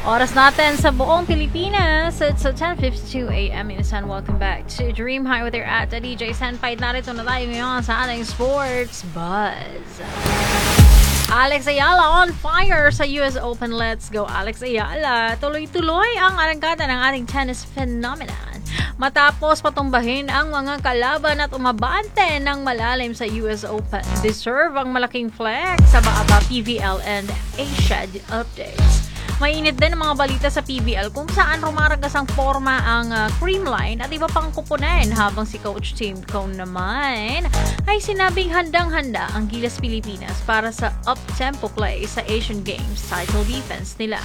Oras natin sa buong Pilipinas. It's 10:52 a.m. Minasan. Welcome back to Dream High with your at DJ Senpai. Narito na tayo ngayon sa ating Sports Buzz. Alex Ayala on fire sa US Open. Let's go, Alex Ayala. Tuloy-tuloy ang arangkada ng ating tennis phenomenon. Matapos patumbahin ang mga kalaban at umabante ng malalim sa US Open. Deserve ang malaking flex sa Baaba PVL and Asia updates. Mainit din ang mga balita sa PBL kung saan rumaragas ang forma ang Creamline at iba pang kupunan habang si Coach Tim Cone naman ay sinabing handang-handa ang Gilas Pilipinas para sa up-tempo play sa Asian Games title defense nila.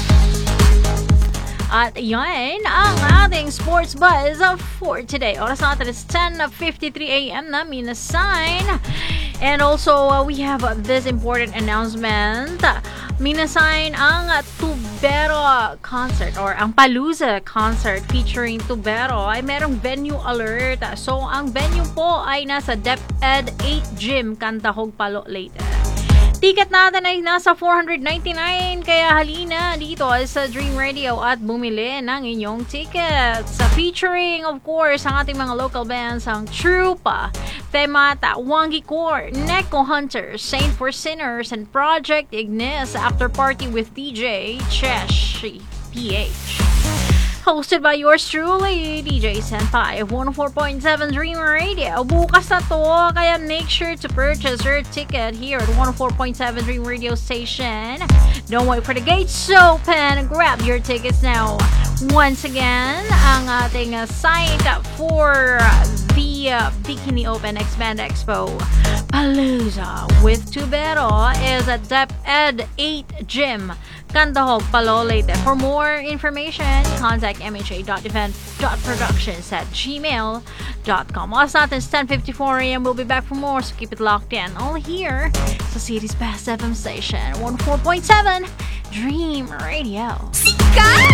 At yan ang ating Sports Buzz for today. Oras natin is 10:53 a.m. na Minasan. And also, we have this important announcement. Minasan ang Tubero concert or ang Palooza concert featuring Tubero ay merong venue alert. So, ang venue po ay nasa DepEd 8 Gym, Cantahog, Palo, Leyte. Ticket natin ay nasa 499 kaya halina dito sa Dream Radio at bumili ng inyong tickets. Featuring of course ang ating mga local bands ang Trupa, Temata, Wangi Core, Neko Hunters, Saint for Sinners, and Project Ignis After Party with DJ Chesh PH. Hosted by yours truly, DJ Senpai of 104.7 Dream Radio. Bukas na to, kaya make sure to purchase your ticket here at 104.7 Dream Radio Station. Don't wait for the gates open. Grab your tickets now. Once again, ang ating site for the Bikini Open Expand Expo Palooza with Tubero is at DepEd 8 Gym, Cantahog, Palo, Leyte. For more information, contact mha.defense.productions@gmail.com. Oras natin is 10:54 a.m. We'll be back for more, so keep it locked in. Only here sa City's Best FM Station, 104.7 Dream Radio.